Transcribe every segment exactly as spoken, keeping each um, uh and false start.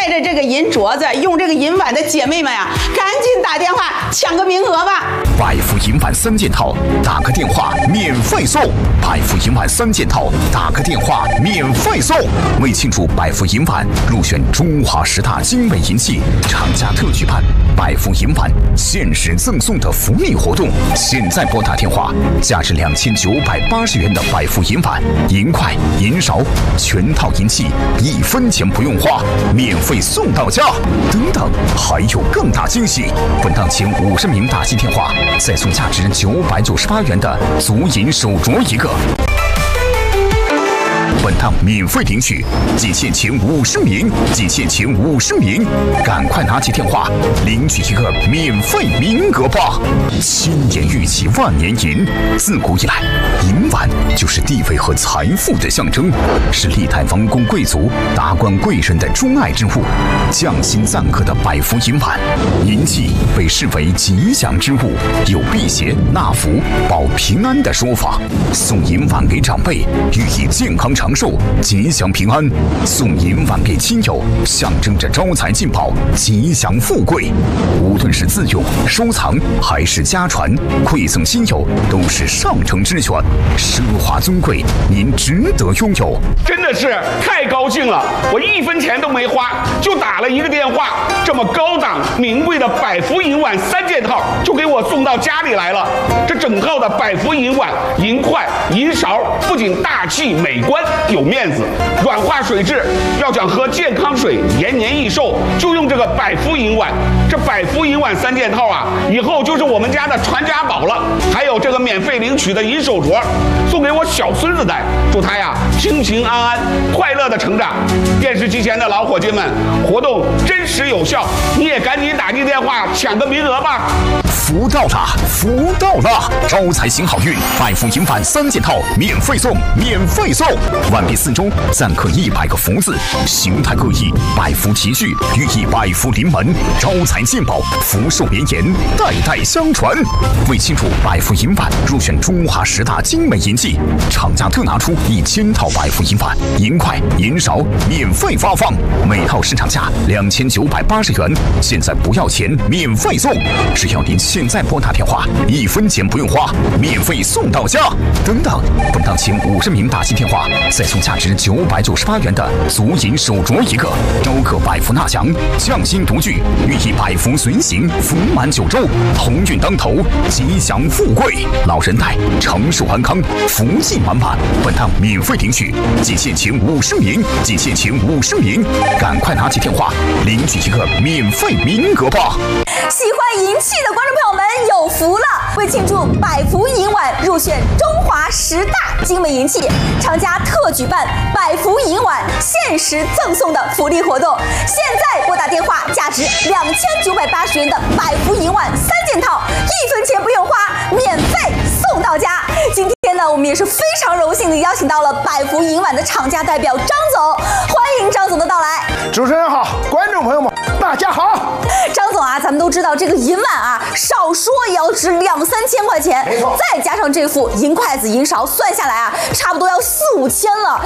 带着这个银镯子、用这个银碗的姐妹们呀、啊，赶紧打电话抢个名额吧！ 百福银碗三件套，打个电话免费送！百福银碗三件套，打个电话免费送！为庆祝百福银碗入选中华十大精美银器，厂家特举办百福银碗限时赠送的福利活动，现在拨打电话，价值两千九百八十元的百福银碗、银筷、银勺，全套银器一分钱不用花，免费送到家。等等，还有更大惊喜！本档前五十名打进电话，再送价值九百九十八元的足银手镯一个。本趟免费领取，仅限前五十名，仅限前五十名，赶快拿起电话领取一个免费名额吧！千年玉器万年银，自古以来，银碗就是地位和财富的象征，是历代王公贵族、达官贵人的钟爱之物。匠心赞刻的百福银碗，银器被视为吉祥之物，有辟邪纳福、保平安的说法。送银碗给长辈，寓意健康长寿、吉祥平安；送银碗给亲友，象征着招财进宝、吉祥富贵。无论是自用、收藏还是家传，馈赠亲友都是上乘之选，奢华尊贵，您值得拥有。 真的是太高兴了！我一分钱都没花，就打了一个电话，这么高档名贵的百福银碗三件套就给我送到家里来了。这整套的百福银碗、银筷、银勺不仅大气美观有面子，软化水质，要想喝健康水延年益寿，就用这个百福银碗。这百福银碗三件套啊，以后就是我们家的传家宝了。还有这个免费领取的银手镯，送给我小孙子戴，祝他呀平平安安、快乐的成长。电视机前的老伙计们，活动真实有效，你也赶紧打进电话抢个名额吧！ 福到了，福到了！招财行好运，百福银碗三件套免费送，免费送！碗壁四周錾刻一百个福字，形态各异，百福齐聚，寓意百福临门，招财进宝，福寿绵延，代代相传。为庆祝百福银碗入选中华十大精美银器，厂家特拿出一千套百福银碗、银筷、银勺免费发放，每套市场价两千九百八十元，现在不要钱，免费送！只要您现在拨打电话，一分钱不用花，免费送到家。等等，本档前五十名打进电话，再送价值九百九十八元的足银手镯一个，招客百福纳祥，匠心独具，寓意百福随行，福满九州，鸿运当头，吉祥富贵，老人戴长寿安康，福气满满。本趟免费领取，仅限前五十名，仅限前五十名，赶快拿起电话领取一个免费名额吧！ 喜欢银器的观众朋友们有福了！为庆祝百福银碗入选中华十大精美银器，厂家特举办百福银碗限时赠送的福利活动。现在拨打电话，价值两千九百八十元的百福银碗三件套，一分钱不用花，免费送到家。今天呢，我们也是非常荣幸的邀请到了百福银碗的厂家代表张总，欢迎张总的到来。 主持人好，观众朋友们大家好。 张总啊，咱们都知道这个银碗啊，少说也要值两三千块钱， 没错， 再加上这副银筷子、银勺，算下来啊，差不多要四五千了。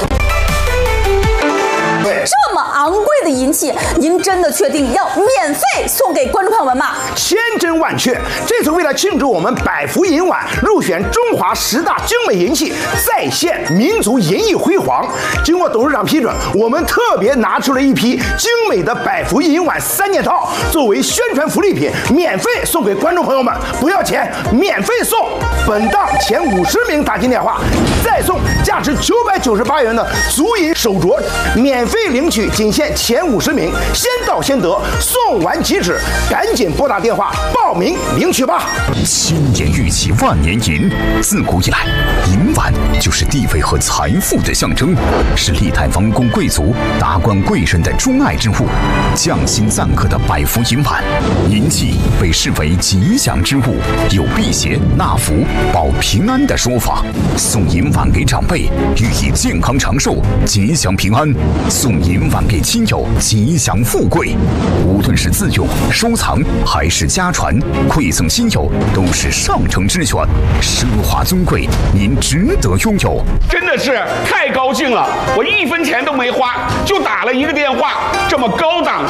对， 这么昂贵的银器，您真的确定要免费送给观众朋友们吗？ 千真万确，这次为了庆祝我们百福银碗入选中华十大精美银器，再现民族银艺辉煌，经过董事长批准，我们特别拿出了一批精美的百福银碗三件套，作为宣传福利品，免费送给观众朋友们，不要钱，免费送。本档前五十名打进电话，再送价值九百九十八元的足银手镯，免费领取，仅限前五十名，先到先得，送完即止，赶紧拨打电话报名领取吧。 千年玉器万年银，自古以来，银碗就是地位和财富的象征，是历代王公贵族、达官贵人的钟爱之物。匠心赞刻的百福银碗，银器被视为吉祥之物，有辟邪纳福、保平安的说法。送银碗给长辈，寓意健康长寿、吉祥平安；送银碗给亲友，吉祥富贵。无论是自用、收藏还是家传，馈赠亲友都是上乘之选，奢华尊贵，您值得拥有。 真的是太高兴了！我一分钱都没花，就打了一个电话，这么高档